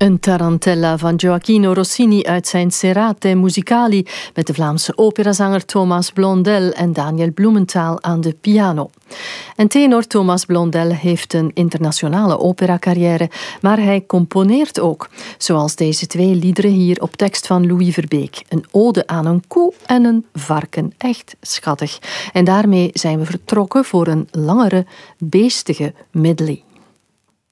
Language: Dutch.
Een tarantella van Gioachino Rossini uit zijn Serate Musicali met de Vlaamse operazanger Thomas Blondel en Daniel Blumenthal aan de piano. En tenor Thomas Blondel heeft een internationale operacarrière, maar hij componeert ook, zoals deze twee liederen hier op tekst van Louis Verbeek. Een ode aan een koe en een varken. Echt schattig. En daarmee zijn we vertrokken voor een langere, beestige medley.